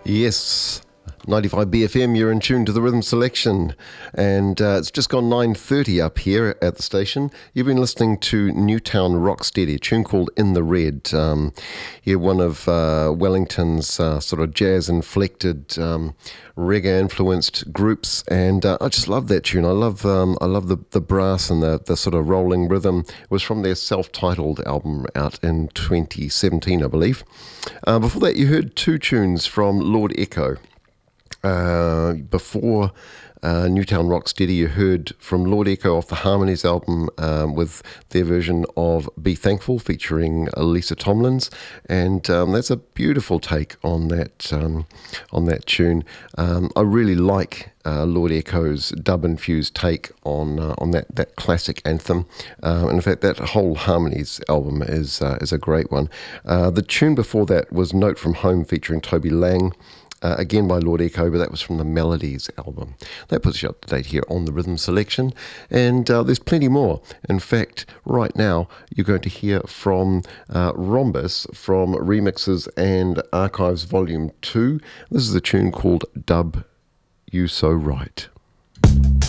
Yes, 95 BFM, you're in tune to the Rhythm Selection, and it's just gone 9:30 up here at the station. You've been listening to Newtown Rocksteady, a tune called In the Red. One of Wellington's sort of jazz-inflected, reggae-influenced groups, and I just love that tune. I love the brass and the sort of rolling rhythm. It was from their self-titled album out in 2017, I believe. Before that, you heard two tunes from Lord Echo. Before Newtown Rocksteady, you heard from Lord Echo off the Harmonies album with their version of Be Thankful featuring Lisa Tomlins, and that's a beautiful take on that tune. I really like Lord Echo's dub-infused take on that classic anthem. In fact, that whole Harmonies album is a great one. The tune before that was Note from Home featuring Toby Lang. Again by Lord Echo, but that was from the Melodies album. That puts you up to date here on the Rhythm Selection, and there's plenty more. In fact, right now you're going to hear from Rhombus from Remixes and Archives Volume 2. This is a tune called Dub You So Right.